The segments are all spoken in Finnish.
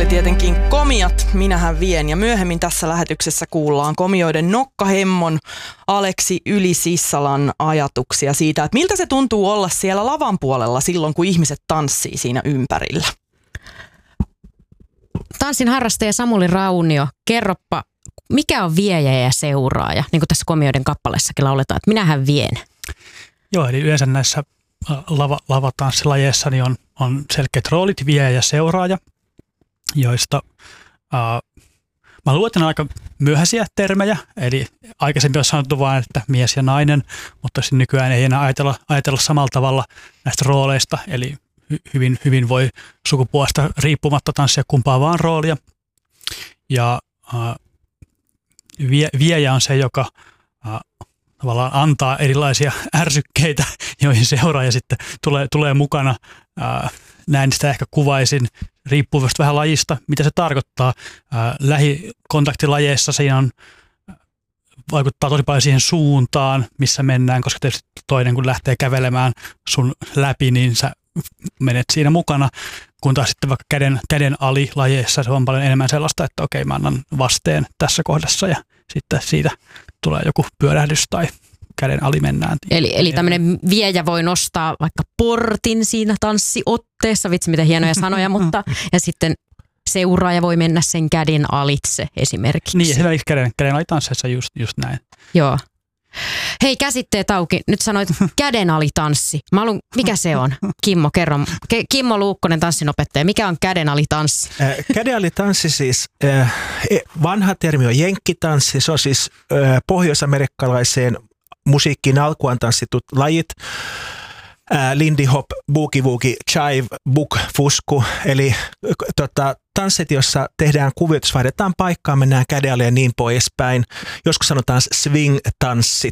tietenkin komiat Minähän vien, ja myöhemmin tässä lähetyksessä kuullaan komioiden nokkahemmon Aleksi Yli-Sissalan ajatuksia siitä, että miltä se tuntuu olla siellä lavan puolella silloin, kun ihmiset tanssii siinä ympärillä. Tanssin harrastaja Samuli Raunio, kerroppa, mikä on viejä ja seuraaja, niin kuin tässä komioiden kappaleessakin lauletaan, että minähän vien. Joo, eli yleensä näissä lavatanssilajeissa niin on selkeät roolit, viejä ja seuraaja, joista mä luulen, että ne on aika myöhäisiä termejä, eli aikaisemmin on sanottu vain, että mies ja nainen, mutta nykyään ei enää ajatella samalla tavalla näistä rooleista, eli hyvin voi sukupuolesta riippumatta tanssia kumpaa vaan roolia. Ja viejä on se, joka tavallaan antaa erilaisia ärsykkeitä, joihin seuraaja sitten tulee mukana. Näin sitä ehkä kuvaisin, riippuu vähän lajista, mitä se tarkoittaa. Lähikontaktilajeissa siinä vaikuttaa tosi paljon siihen suuntaan, missä mennään, koska tietysti toinen kun lähtee kävelemään sun läpi, niin sä menet siinä mukana, kun taas sitten vaikka käden alilajeissa se on paljon enemmän sellaista, että okei, mä annan vasteen tässä kohdassa ja sitten siitä tulee joku pyörähdys tai käden ali mennään. Eli tämmöinen viejä voi nostaa vaikka portin siinä tanssiotteessa, vitsi mitä hienoja sanoja, mutta ja sitten seuraaja voi mennä sen käden alitse esimerkiksi. Niin, esimerkiksi käden alitansseissa just näin. Joo. Hei, käsitteet auki. Nyt sanoit käden alitanssi. Mikä se on? Kimmo, kerro. Kimmo Luukkonen, tanssinopettaja. Mikä on käden alitanssi? Käden alitanssi siis, vanha termi on jenkkitanssi. Se on siis pohjoisamerikkalaiseen musiikkiin alkuaan tanssitut lajit. Lindy hop, boogie woogie, chive, buk, fusku. Eli tanssit, jossa tehdään kuviotus, vaihdetaan paikkaa, mennään kädelle ja niin poispäin. Joskus sanotaan swing-tanssit.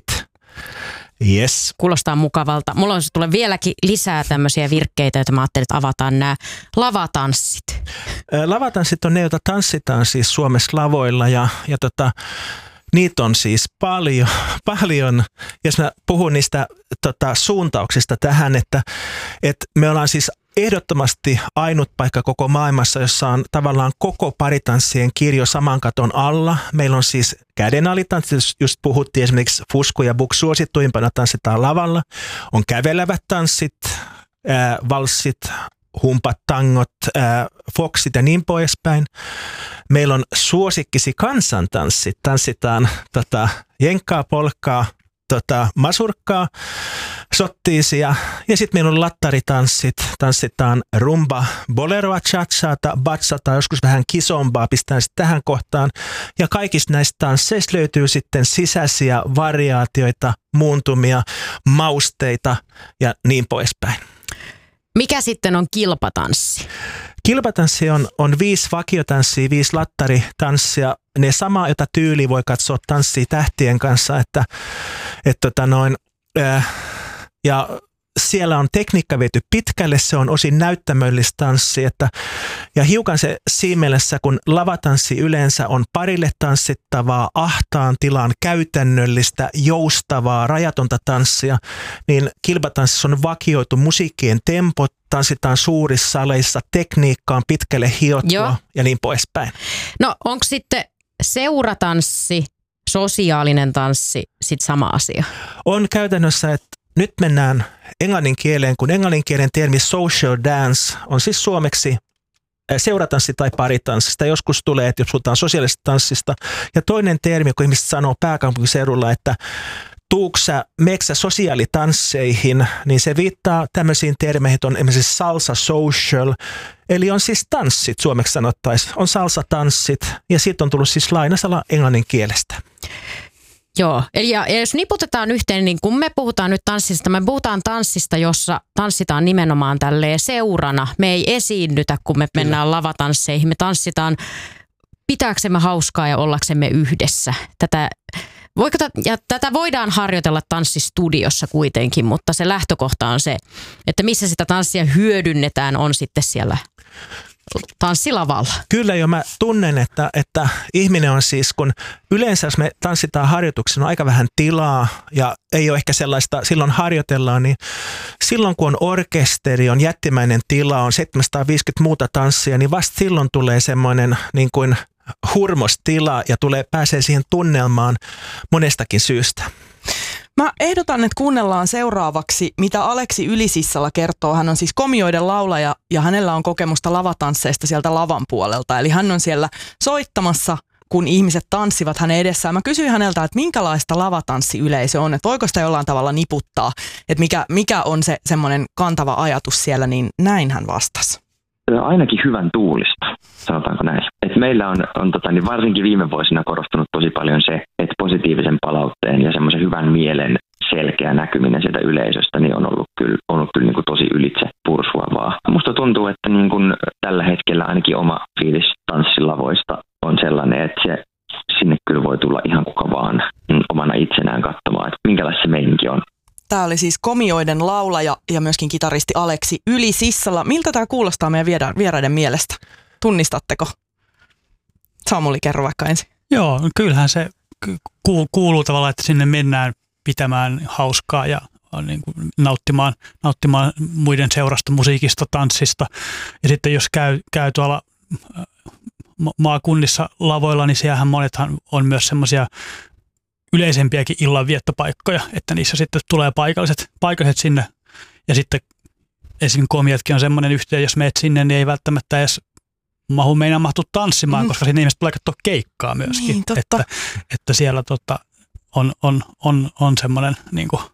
Yes. Kuulostaa mukavalta. Mulla on tulee vieläkin lisää tämmöisiä virkkeitä, joita mä ajattelin, että avataan nämä lavatanssit. Lavatanssit on ne, joita tanssitaan siis Suomessa lavoilla ja niitä on siis paljon. Jos mä puhun niistä suuntauksista tähän, että me ollaan siis ehdottomasti ainut paikka koko maailmassa, jossa on tavallaan koko paritanssien kirjo saman katon alla. Meillä on siis käden alitanssit, just puhuttiin esimerkiksi fusku ja buk suosittuimpana tanssitaan lavalla. On kävelevät tanssit, valssit, humpat, tangot, foxit ja niin poispäin. Meillä on suosikkisi kansantanssit. Tanssitaan jenkkaa, polkkaa, masurkkaa, sottiisia. Ja sitten meillä on lattaritanssit. Tanssitaan rumba, boleroa, cha-chata, bachata, joskus vähän kisombaa, pistään sitten tähän kohtaan. Ja kaikista näistä tansseista löytyy sitten sisäisiä variaatioita, muuntumia, mausteita ja niin poispäin. Mikä sitten on kilpatanssi? Kilpatanssi on 5 vakiotanssia, 5 lattaritanssia. Ne sama, jota tyyli voi katsoa tanssia tähtien kanssa, ja siellä on tekniikka viety pitkälle, se on osin näyttämöllistä tanssia, ja hiukan se siinä mielessä, kun lavatanssi yleensä on parille tanssittavaa, ahtaan tilan käytännöllistä, joustavaa, rajatonta tanssia, niin kilpatanssissa on vakioitu musiikkien tempot, tanssitaan suurissa saleissa, tekniikka on pitkälle hiottua ja niin poispäin. No onko sitten seuratanssi, sosiaalinen tanssi sitten sama asia? On käytännössä, että nyt mennään englannin kieleen, kun englanninkielen termi social dance on siis suomeksi seuratanssi tai paritanssi. Sitä joskus tulee, että jos puhutaan sosiaalisesta tanssista. Ja toinen termi, kun ihmiset sanoo pääkaupunkiseudulla, että tuuksä, meksä sosiaalitansseihin, niin se viittaa tämmöisiin termeihin, että on esimerkiksi salsa social, eli on siis tanssit suomeksi sanottaisiin. On salsa-tanssit ja siitä on tullut siis lainasala englannin kielestä. Joo, eli jos niputetaan yhteen, niin kun me puhutaan nyt tanssista, me puhutaan tanssista, jossa tanssitaan nimenomaan tälleen seurana. Me ei esiinnytä, kun me mennään lavatansseihin, me tanssitaan pitääksemme hauskaa ja ollaksemme yhdessä. Tätä voidaan harjoitella tanssistudiossa kuitenkin, mutta se lähtökohta on se, että missä sitä tanssia hyödynnetään on sitten siellä tanssilavalla. Kyllä jo mä tunnen, että ihminen on siis, kun yleensä jos me tanssitaan harjoituksena on aika vähän tilaa ja ei ole ehkä sellaista, silloin harjoitellaan, niin silloin kun on orkesteri, on jättimäinen tila, on 750 muuta tanssia, niin vasta silloin tulee semmoinen niin kuin hurmostila ja pääsee siihen tunnelmaan monestakin syystä. Mä ehdotan, että kuunnellaan seuraavaksi, mitä Aleksi Ylisissala kertoo. Hän on siis komioiden laulaja ja hänellä on kokemusta lavatansseista sieltä lavan puolelta. Eli hän on siellä soittamassa, kun ihmiset tanssivat hänen edessään. Mä kysyin häneltä, että minkälaista lavatanssiyleisö on, että voiko sitä jollain tavalla niputtaa, että mikä on se semmoinen kantava ajatus siellä, niin näin hän vastasi. Ainakin hyvän tuulista, sanotaanko näin. Et meillä on niin varsinkin viime vuosina korostunut tosi paljon se, että positiivisen palautteen ja semmoisen hyvän mielen selkeä näkyminen sieltä yleisöstä niin on ollut kyllä niin kuin tosi ylitse pursuavaa. Musta tuntuu, että niin kuin tällä hetkellä ainakin oma fiilis tanssilavoista on sellainen, että sinne kyllä voi tulla ihan kuka vaan omana itsenään katsomaan, että minkälaista se meininki on. Tämä oli siis komioiden laulaja ja myöskin kitaristi Aleksi Ylisissala. Miltä tämä kuulostaa meidän vieraiden mielestä? Tunnistatteko? Samuli, kerro vaikka ensin. Joo, kyllähän se kuuluu tavallaan, että sinne mennään pitämään hauskaa ja niin kuin nauttimaan muiden seurasta, musiikista, tanssista. Ja sitten jos käy tuolla maakunnissa lavoilla, niin siellähän monethan on myös semmoisia yleisempiäkin illanviettopaikkoja, että niissä sitten tulee paikalliset sinne. Ja sitten esimerkiksi komiatkin on semmoinen yhteen, jos meet sinne, niin ei välttämättä edes mahtu tanssimaan, koska sinne ihmiset tulee katsoa keikkaa myöskin. Niin, totta. Että siellä on semmoinen niin kuin,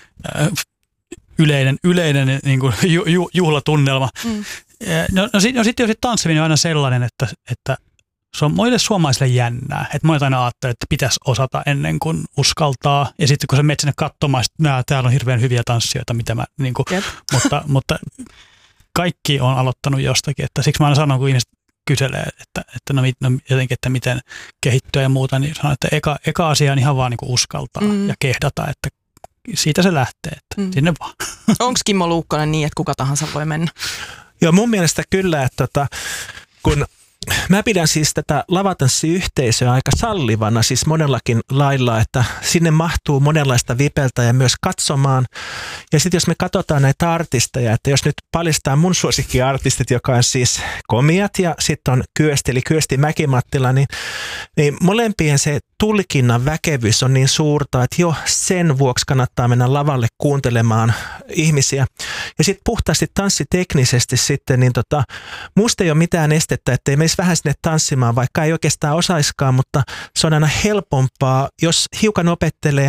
yleinen niin kuin juhlatunnelma. No sitten tanssiminen on aina sellainen, että se on monille suomalaisille jännää. Että monet aina ajattelee, että pitäisi osata ennen kuin uskaltaa. Ja sitten kun sä menet sinne katsomaan, että täällä on hirveän hyviä tanssijoita, mitä mä niin kuin, mutta kaikki on aloittanut jostakin. Että siksi mä aina sanon, kun ihmiset kyselee, että jotenkin, että miten kehittyä ja muuta, niin sanon, että eka asia on ihan vaan niin kuin uskaltaa ja kehdata, että siitä se lähtee, että sinne vaan. Onko Kimmo Luukkonen niin, että kuka tahansa voi mennä? Joo, mun mielestä kyllä, että kun mä pidän siis tätä lavatanssiyhteisöä aika sallivana, siis monellakin lailla, että sinne mahtuu monenlaista vipeltä ja myös katsomaan. Ja sitten jos me katsotaan näitä artisteja, että jos nyt paljastaa mun suosikkiartistit, joka on siis komiat ja sitten on Kyösti Mäki-Mattila, niin molempien se tulkinnan väkevyys on niin suurta, että jo sen vuoksi kannattaa mennä lavalle kuuntelemaan ihmisiä. Ja sitten puhtaasti tanssiteknisesti sitten, niin musta ei ole mitään estettä, ettei menisi vähän sinne tanssimaan, vaikka ei oikeastaan osaiskaan, mutta se on aina helpompaa, jos hiukan opettelee.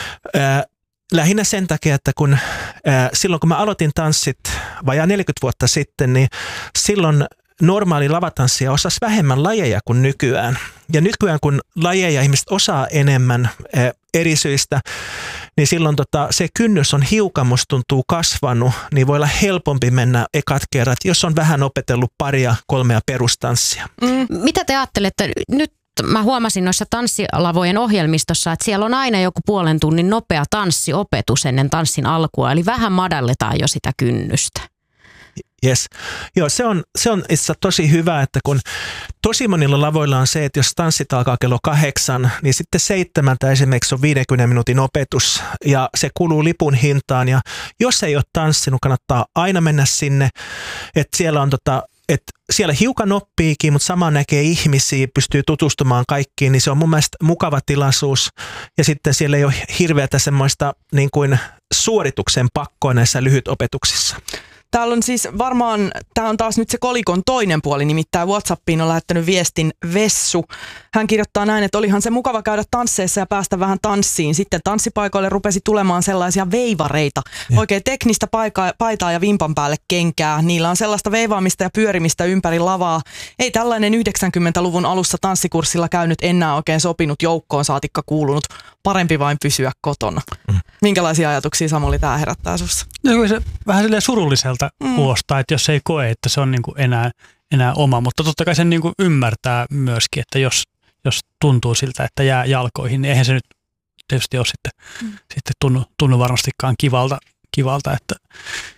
Lähinnä sen takia, että silloin kun mä aloitin tanssit vajaa 40 vuotta sitten, niin silloin normaali lavatanssija osasi vähemmän lajeja kuin nykyään. Ja nykyään kun lajeja ihmiset osaa enemmän eri syistä, niin silloin se kynnys on hiukan, musta tuntuu kasvanut, niin voi olla helpompi mennä ekat kerrat, jos on vähän opetellut 2-3 perustanssia. Mitä te ajattelette? Nyt mä huomasin noissa tanssilavojen ohjelmistossa, että siellä on aina joku puolen tunnin nopea tanssiopetus ennen tanssin alkua, eli vähän madalletaan jo sitä kynnystä. Yes. Joo, se on itse tosi hyvä, että kun tosi monilla lavoilla on se, että jos tanssit alkaa kello 8, niin sitten 7 esimerkiksi on 50 minuutin opetus ja se kuluu lipun hintaan ja jos ei ole tanssinut, kannattaa aina mennä sinne, että siellä on että siellä hiukan oppiikin, mutta sama näkee ihmisiä, pystyy tutustumaan kaikkiin, niin se on mun mielestä mukava tilaisuus. Ja sitten siellä ei ole hirveätä semmoista niin kuin suorituksen pakkoa näissä lyhytopetuksissa. Täällä on siis varmaan, tämä on taas nyt se kolikon toinen puoli, nimittäin WhatsAppiin on lähettänyt viestin Vessu. Hän kirjoittaa näin, että olihan se mukava käydä tansseissa ja päästä vähän tanssiin. Sitten tanssipaikoille rupesi tulemaan sellaisia veivareita. Oikein teknistä paitaa ja vimpan päälle kenkää. Niillä on sellaista veivaamista ja pyörimistä ympäri lavaa. Ei tällainen 90-luvun alussa tanssikurssilla käynyt enää oikein sopinut joukkoon, saatikka kuulunut. Parempi vain pysyä kotona. Minkälaisia ajatuksia, Samuli, tämä herättää sussa? No, se vähän silleen surulliselta kuulostaa, että jos ei koe, että se on niin kuin enää oma, mutta totta kai sen niin kuin ymmärtää myöskin, että jos tuntuu siltä, että jää jalkoihin, niin eihän se nyt tietysti ole sitten tunnu varmastikaan kivalta, että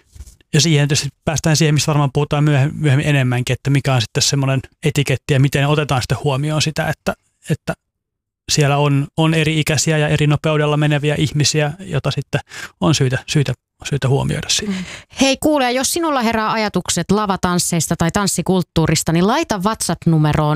Ja siihen tietysti päästään siihen, mistä varmaan puhutaan myöhemmin enemmänkin, että mikä on sitten semmoinen etiketti ja miten otetaan sitten huomioon sitä, että siellä on eri ikäisiä ja eri nopeudella meneviä ihmisiä, jota sitten on syytä huomioida siinä. Hei kuule, jos sinulla herää ajatukset lavatansseista tai tanssikulttuurista, niin laita WhatsApp-numeroon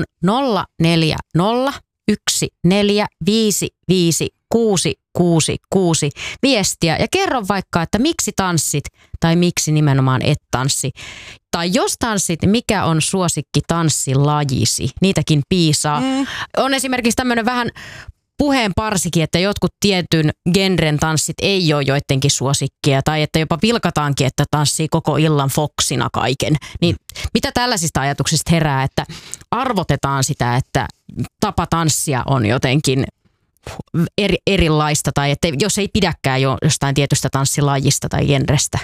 0401455666 viestiä ja kerro vaikka, että miksi tanssit tai miksi nimenomaan et tanssi. Tai jos tanssit, mikä on suosikki tanssilajisi? Niitäkin piisaa. On esimerkiksi tämmöinen vähän puheen parsikin, että jotkut tietyn genren tanssit ei ole joidenkin suosikkia tai että jopa pilkataankin, että tanssii koko illan foksina kaiken. Niin mitä tällaisista ajatuksista herää, että arvotetaan sitä, että tapa tanssia on jotenkin erilaista tai että jos ei pidäkään jo jostain tietystä tanssilajista tai genrestä?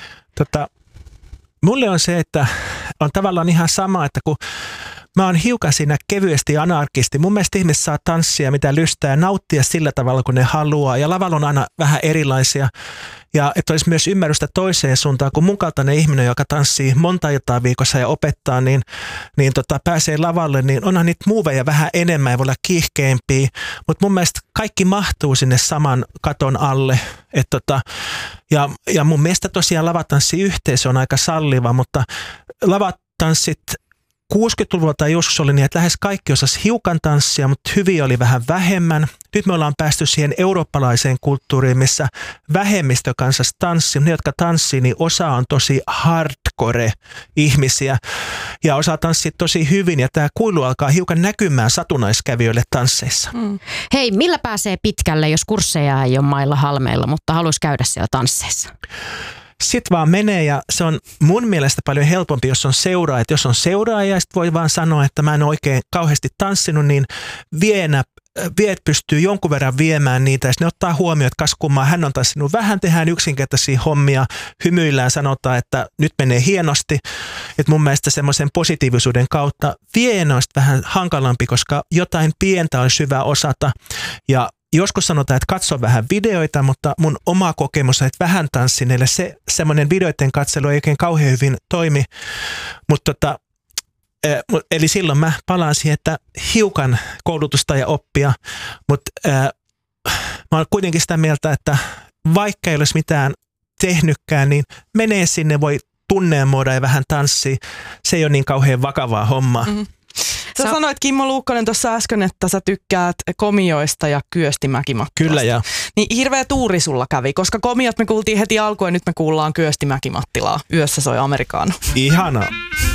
Mulle on se, että on tavallaan ihan sama, että kun mä oon hiukan siinä kevyesti anarkisti. Mun mielestä ihmiset saa tanssia mitä lystää ja nauttia sillä tavalla, kun ne haluaa. Ja lavalla on aina vähän erilaisia. Ja että olisi myös ymmärrystä toiseen suuntaan, kun mun kaltainen ihminen, joka tanssii monta iltaa viikossa ja opettaa, niin pääsee lavalle, niin onhan niitä muuveja vähän enemmän ja voi olla kiihkeämpiä. Mutta mun mielestä kaikki mahtuu sinne saman katon alle. Ja mun mielestä tosiaan lavatanssiyhteisö on aika salliva, mutta lavatanssit 60-luvulla tai joskus oli niin, että lähes kaikki osasi hiukan tanssia, mutta hyviä oli vähän vähemmän. Nyt me ollaan päästy siihen eurooppalaiseen kulttuuriin, missä vähemmistö kansassa tanssii. Ne, jotka tanssii, niin osa on tosi hardcore-ihmisiä ja osaa tanssia tosi hyvin. Ja tämä kuilu alkaa hiukan näkymään satunnaiskävijöille tansseissa. Hei, millä pääsee pitkälle, jos kursseja ei ole mailla halmeilla, mutta haluaisi käydä siellä tansseissa? Sitten vaan menee ja se on mun mielestä paljon helpompi, jos on seuraaja. Että jos on seuraaja ja sitten voi vaan sanoa, että mä en oikein kauheasti tanssinut, niin viet pystyy jonkun verran viemään niitä ja ne ottaa huomioon, että kas kummaa hän on tanssinut vähän, tehdään yksinkertaisia hommia, hymyillään sanotaan, että nyt menee hienosti. Että mun mielestä semmoisen positiivisuuden kautta vie noista vähän hankalampi, koska jotain pientä olisi hyvä osata ja joskus sanotaan, että katso vähän videoita, mutta mun oma kokemus on, että vähän tanssineille se semmoinen videoiden katselu ei oikein kauhean hyvin toimi. Eli silloin mä palaan siihen, että hiukan koulutusta ja oppia, mutta mä oon kuitenkin sitä mieltä, että vaikka ei olisi mitään tehnytkään, niin menee sinne, voi tunneemoida ja vähän tanssia. Se ei ole niin kauhean vakavaa hommaa. Sä sanoit, Kimmo Luukkonen, tuossa äsken, että sä tykkäät komioista ja Kyösti-Mäki-Mattilasta. Kyllä, joo. Niin hirveä tuuri sulla kävi, koska komiot me kuultiin heti alkuun ja nyt me kuullaan Kyösti-Mäki-Mattilaa. Yössä soi Amerikaano. Ihanaa.